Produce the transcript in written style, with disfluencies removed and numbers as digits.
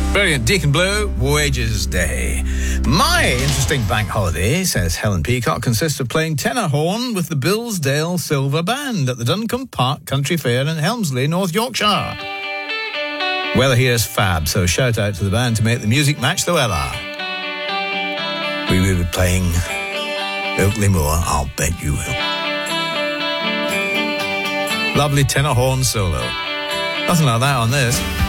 Brilliant. Deacon Blue, Wages Day. My interesting bank holiday, says Helen Peacock, consists of playing tenor horn with the Billsdale Silver Band at the Duncombe Park Country Fair in Helmsley, North Yorkshire. Weather here is fab, so shout out to the band to make the music match the weather. We will be playing Oakley Moor, I'll bet you will. Lovely tenor horn solo. Nothing like that on this.